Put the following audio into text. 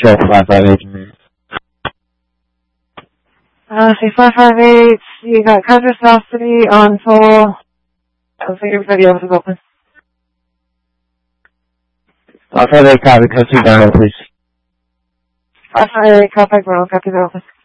Show 558. See 558, you got Congress Velocity on full. Looks like your video is open. 558, copy, code 2 down, please. 558, copy, bro, copy, open.